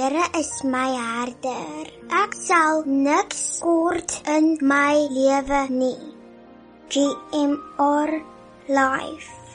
Here is my herder. Ek sal niks kort in my lewe nie. GMR Life.